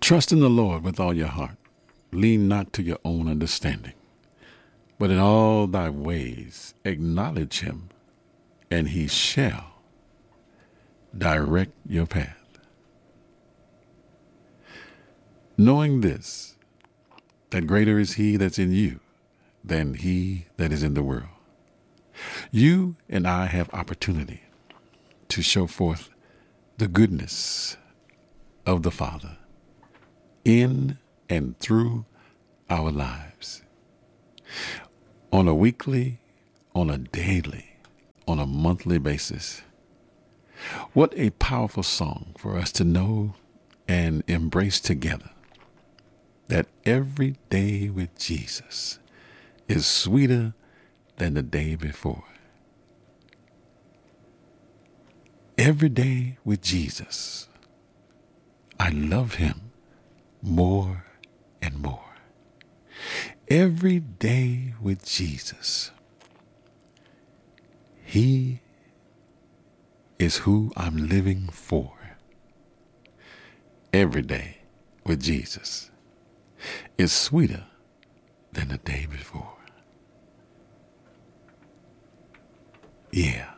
Trust in the Lord with all your heart. Lean not to your own understanding, but in all thy ways acknowledge him, and he shall direct your path. Knowing this, that greater is he that's in you than he that is in the world. You and I have opportunity to show forth the goodness of the Father in and through our lives. On a weekly, on a daily, on a monthly basis. What a powerful song for us to know and embrace together, that every day with Jesus is sweeter than the day before. Every day with Jesus, I love him more and more. Every day with Jesus, he is who I'm living for. Every day with Jesus is sweeter than the day before. Yeah.